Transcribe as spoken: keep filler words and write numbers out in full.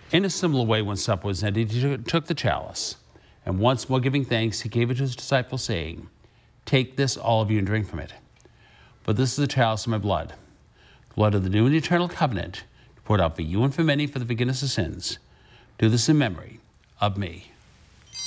In a similar way, when supper was ended, he took the chalice, and once more giving thanks, he gave it to his disciples, saying, "Take this, all of you, and drink from it. But this is the chalice of my blood, the blood of the new and eternal covenant, poured out for you and for many for the forgiveness of sins. Do this in memory of me."